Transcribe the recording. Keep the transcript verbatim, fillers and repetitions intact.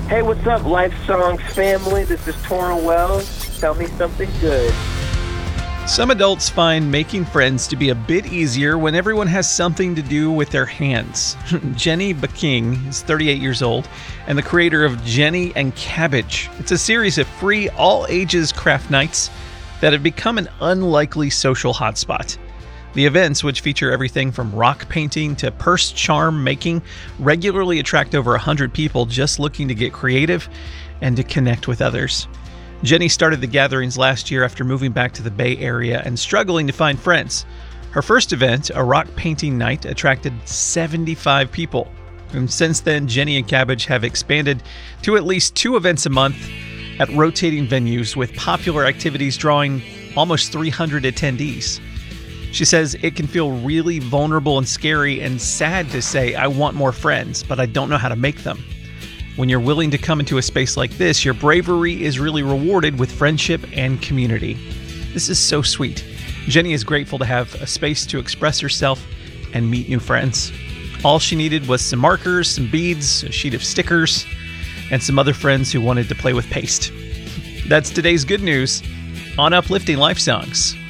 Hey, what's up, Life Songs family? This is Torrin Wells. Tell me something good. Some adults find making friends to be a bit easier when everyone has something to do with their hands. Jenny Baking is thirty-eight years old and the creator of Jenny and Cabbage. It's a series of free, all-ages craft nights that have become an unlikely social hotspot. The events, which feature everything from rock painting to purse charm making, regularly attract over one hundred people just looking to get creative and to connect with others. Jenny started the gatherings last year after moving back to the Bay Area and struggling to find friends. Her first event, a rock painting night, attracted seventy-five people. And since then, Jenny and Cabbage have expanded to at least two events a month at rotating venues with popular activities drawing almost three hundred attendees. She says it can feel really vulnerable and scary and sad to say, I want more friends, but I don't know how to make them. When you're willing to come into a space like this, your bravery is really rewarded with friendship and community. This is so sweet. Jenny is grateful to have a space to express herself and meet new friends. All she needed was some markers, some beads, a sheet of stickers, and some other friends who wanted to play with paste. That's today's good news on Uplifting Life Songs.